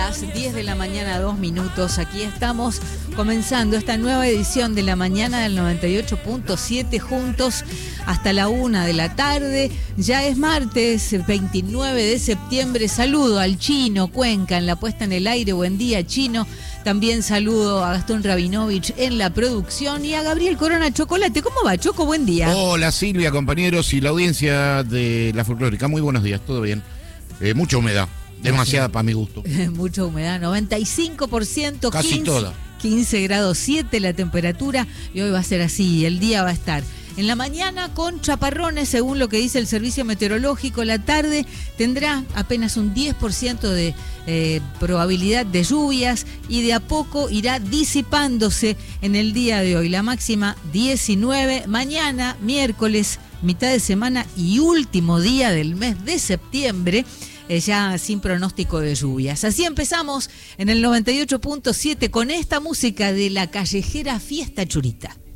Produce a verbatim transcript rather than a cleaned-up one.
las diez de la mañana, dos minutos. Aquí estamos comenzando esta nueva edición de la mañana del noventa y ocho punto siete juntos hasta la una de la tarde. Ya es martes, veintinueve de septiembre. Saludo al Chino Cuenca en la puesta en el aire. Buen día, Chino. También saludo a Gastón Rabinovich en la producción y a Gabriel Corona Chocolate. ¿Cómo va, Choco? Buen día. Hola, Silvia, compañeros y la audiencia de La Folclórica. Muy buenos días, todo bien. Eh, mucha humedad, demasiada para mi gusto. Mucha humedad, noventa y cinco por ciento. Casi quince, toda. quince grados siete la temperatura y hoy va a ser así, el día va a estar en la mañana con chaparrones, según lo que dice el servicio meteorológico. La tarde tendrá apenas un diez por ciento de eh, probabilidad de lluvias y de a poco irá disipándose en el día de hoy. La máxima diecinueve, mañana, miércoles, mitad de semana y último día del mes de septiembre, eh, ya sin pronóstico de lluvias. Así empezamos en el noventa y ocho punto siete con esta música de la callejera Fiesta Churita.